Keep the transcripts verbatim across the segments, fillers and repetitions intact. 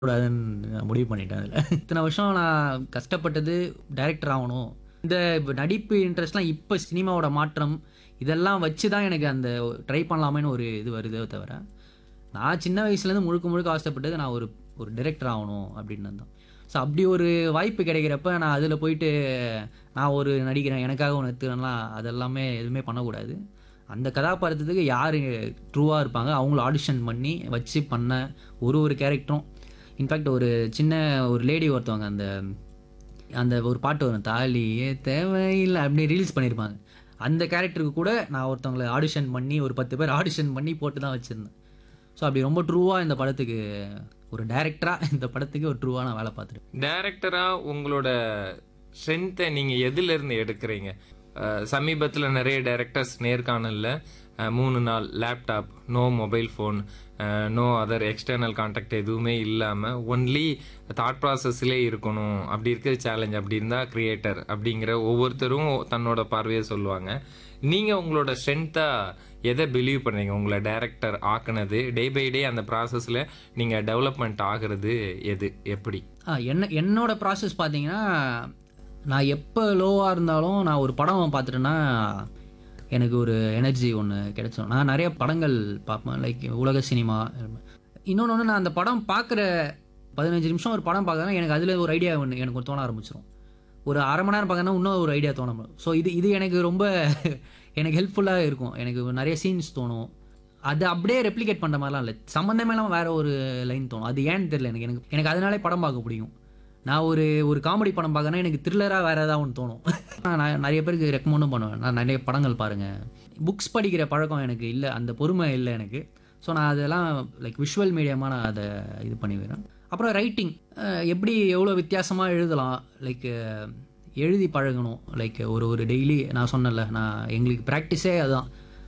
கூடாதுன்னு நான் முடிவு பண்ணிட்டேன் அதில. இத்தனை வருஷம் நான் கஷ்டப்பட்டது டைரக்டர் ஆவணும். இந்த நடிப்பு இன்ட்ரெஸ்ட்லாம் இப்ப சினிமாவோட மாற்றம், இதெல்லாம் வச்சு தான் எனக்கு அந்த ட்ரை பண்ணலாமேன்னு ஒரு இது வருதே தவிர, நான் சின்ன வயசுலேருந்து முழுக்க முழுக்க ஆசைப்பட்டது நான் ஒரு ஒரு டைரக்டர் ஆவணும் அப்படின்னு தான். ஸோ அப்படி ஒரு வாய்ப்பு கிடைக்கிறப்ப நான் அதில போயிட்டு நான் ஒரு நடிக்கிறேன், எனக்காக ஒண்ணு எடுத்துக்கிறேன்லாம் அதெல்லாமே எதுவுமே பண்ணக்கூடாது. அந்த கதாபாத்திரத்துக்கு யாரு ட்ரூவா இருப்பாங்க, அவங்கள ஆடிஷன் பண்ணி வச்சு பண்ண ஒரு ஒரு கேரக்டரும் இன்ஃபேக்ட் ஒரு சின்ன ஒரு லேடி ஒருத்தவங்க அந்த அந்த ஒரு பாட்டு வரும் தாலியே தேவையில்ல அப்படி ரீல்ஸ் பண்ணியிருப்பாங்க. அந்த கேரக்டருக்கு கூட நான் ஒருத்தவங்கள ஆடிஷன் பண்ணி ஒரு பத்து பேர் ஆடிஷன் பண்ணி போட்டு தான் வச்சிருந்தேன். ஸோ அப்படி ரொம்ப ட்ரூவா இந்த படத்துக்கு ஒரு டைரக்டரா இந்த படத்துக்கு ஒரு ட்ரூவா நான் வேலை பார்த்துருக்கேன். டைரக்டரா உங்களோட ஸ்ட்ரென்த்தை நீங்க எதுல இருந்து எடுக்கிறீங்க? அஹ், சமீபத்துல நிறைய டைரக்டர்ஸ் நேர்காணல்ல அஹ், மூணு நாள் laptop, no mobile phone, no other external contact எதுவுமே இல்லாம ஒன்லி தாட் ப்ராசஸ்லே இருக்கணும், அப்படி இருக்கிற சேலஞ்ச், அப்படி இருந்தா கிரியேட்டர் அப்படிங்கிற ஒவ்வொருத்தரும் தன்னோட பார்வையை சொல்லுவாங்க. நீங்க உங்களோட ஸ்ட்ரென்த்தா எதை பிலீவ் பண்ணுறீங்க? உங்களை டைரக்டர் ஆக்குனது, டே பை டே அந்த ப்ராசஸில் நீங்கள் டெவலப்மெண்ட் ஆகுறது எது, எப்படி? ஆ என்ன என்னோட ப்ராசஸ் பார்த்தீங்கன்னா, நான் எப்போ லோவாக இருந்தாலும் நான் ஒரு படம் பார்த்துட்டேன்னா எனக்கு ஒரு எனர்ஜி ஒன்று கிடைச்சிடும். நான் நிறைய படங்கள் பார்ப்பேன், லைக் உலக சினிமா. இன்னொன்று ஒன்று, நான் அந்த படம் பார்க்குற பதினஞ்சு நிமிஷம் ஒரு படம் பார்க்குறேன்னா எனக்கு அதில் ஒரு ஐடியா ஒன்று எனக்கு ஒரு தோண ஆரம்பிச்சிடும். ஒரு அரை மணி நேரம் பார்க்கறேன்னா இன்னும் ஒரு ஐடியா தோணும். ஸோ இது இது எனக்கு ரொம்ப எனக்கு ஹெல்ப்ஃபுல்லாக இருக்கும். எனக்கு நிறைய சீன்ஸ் தோணும். அது அப்படியே ரெப்ளிகேட் பண்ணுற மாதிரிலாம் இல்லை, சம்மந்தமே இல்லாமல் வேறு ஒரு லைன் தோணும். அது ஏன்னு தெரியல எனக்கு எனக்கு எனக்கு அதனாலே படம் பார்க்க பிடிக்கும். நான் ஒரு ஒரு காமெடி படம் பார்க்கறேன்னா எனக்கு த்ரில்லராக வேறு ஏதாவது ஒன்று தோணும். நான் நிறைய பேருக்கு ரெக்கமெண்டும் பண்ணுவேன், நான் நிறைய படங்கள் பாருங்கள். புக்ஸ் படிக்கிற பழக்கம் எனக்கு இல்லை, அந்த பொறுமை இல்லை எனக்கு. ஸோ நான் அதெல்லாம் லைக் விஷுவல் மீடியமாக நான் அதை இது பண்ணிவிடுறேன். அப்புறம் ரைட்டிங் எப்படி எவ்வளோ வித்தியாசமாக எழுதலாம், லைக் எழுதி பழகணும். லைக் ஒரு ஒரு டெய்லி நான் சொன்னேன்ல, நான் எங்களுக்கு ப்ராக்டிஸே அதுதான்.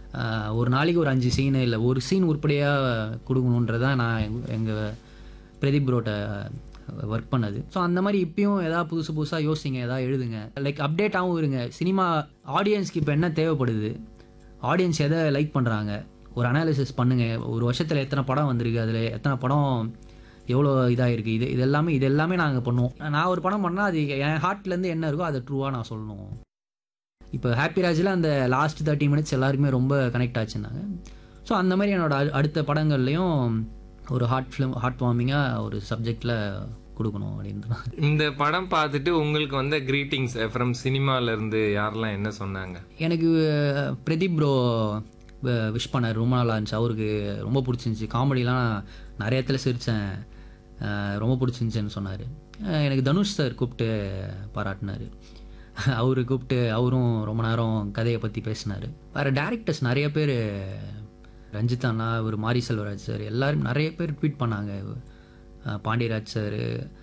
ஒரு நாளைக்கு ஒரு அஞ்சு சீனு இல்லை ஒரு சீன் உருப்படியாக கொடுக்கணுன்றதான் நான் எங் எங்கள் பிரதீப் ப்ரோட்ட ஒர்க் பண்ணது. ஸோ அந்த மாதிரி இப்பயும் எதாவது புதுசு புதுசாக யோசிங்க, எதாவது எழுதுங்க, லைக் அப்டேட்டாகவும் இருங்க. சினிமா ஆடியன்ஸ்க்கு இப்போ என்ன தேவைப்படுது, ஆடியன்ஸ் எதை லைக் பண்ணுறாங்க, ஒரு அனாலிசிஸ் பண்ணுங்கள். ஒரு வருஷத்தில் எத்தனை படம் வந்திருக்கு, அதில் எத்தனை படம் எவ்வளோ இதாக இருக்குது, இது இது எல்லாமே இது எல்லாமே நாங்கள் பண்ணுவோம். நான் ஒரு படம் பண்ணால் அது என் ஹார்ட்லேருந்து என்ன இருக்கோ அதை ட்ரூவாக நான் சொல்லணும். இப்போ ஹாப்பிராஜில் அந்த லாஸ்ட் தேர்ட்டி மினிட்ஸ் எல்லாருக்குமே ரொம்ப கனெக்ட் ஆச்சுன்னாங்க. ஸோ அந்த மாதிரி என்னோட அடுத்த படங்கள்லையும் ஒரு ஹார்ட் ஃபிலிம் ஹார்ட் வார்மிங்காக ஒரு சப்ஜெக்டில் கொடுக்கணும் அப்படின்னு. இந்த படம் பார்த்துட்டு உங்களுக்கு வந்த கிரீட்டிங்ஸ் ஃப்ரம் சினிமாலேருந்து யாரெல்லாம் என்ன சொன்னாங்க? எனக்கு பிரதீப் ப்ரோ விஷ் பண்ணார், ரொம்ப நல்லா இருந்துச்சு, அவருக்கு ரொம்ப பிடிச்சிருந்துச்சி. காமெடிலாம் நிறைய இடத்துல சிரித்தேன், ரொம்ப பிடிச்சிருந்துச்சின்னு சொன்னார். எனக்கு தனுஷ் சார் கூப்பிட்டு பாராட்டினார். அவரு கூப்பிட்டு அவரும் ரொம்ப நேரம் கதையை பற்றி பேசினார். வேறு டேரக்டர்ஸ் நிறைய பேர், ரஞ்சித் அண்ணா, ஒரு மாரி செல்வராஜ் சார், எல்லோரும் நிறைய பேர் ட்வீட் பண்ணாங்க. பாண்டியராஜ் சார்,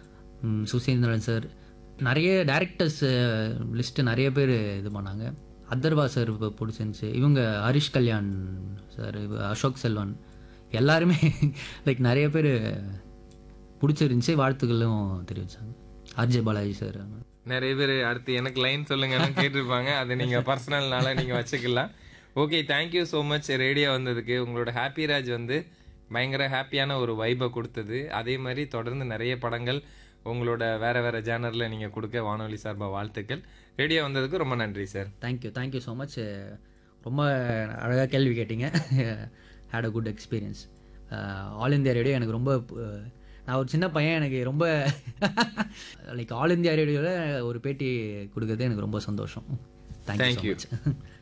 சுசீந்திரன் சார், நிறைய டேரக்டர்ஸ் லிஸ்ட்டு நிறைய பேர் இது பண்ணாங்க. அதர்வா சார் இப்போ பிடிச்சிருந்துச்சி, இவங்க ஹரிஷ் கல்யாண் சார், அசோக் செல்வன், எல்லாருமே லைக் நிறைய பேர் பிடிச்சிருந்துச்சி, வாழ்த்துக்களும் தெரிவித்தாங்க. ஆர்ஜே பாலாஜி சார், நிறைய பேர் அடுத்து எனக்கு லைன் சொல்லுங்கன்னு கேட்டிருப்பாங்க. அதை நீங்கள் பர்சனல்னால நீங்கள் வச்சுக்கலாம். Okay, thank you so much radio வந்ததுக்கு. உங்களோட ஹாப்பிராஜ் வந்து பயங்கர ஹாப்பியான ஒரு வைபை கொடுத்தது. அதே மாதிரி தொடர்ந்து நிறைய படங்கள் உங்களோட வேறு வேறு ஜேனரில் நீங்கள் கொடுக்க வானொலி சார்பாக வாழ்த்துக்கள். ரேடியோ வந்ததுக்கு ரொம்ப நன்றி sir. Thank you thank you so much. ரொம்ப அழகாக கேள்வி கேட்டீங்க. Had a good experience. All India radio எனக்கு ரொம்ப, நான் ஒரு சின்ன பையன், எனக்கு ரொம்ப லைக் ஆல் இந்தியா ரேடியோவில் ஒரு பேட்டி கொடுக்கறது எனக்கு ரொம்ப சந்தோஷம். Thank you so much.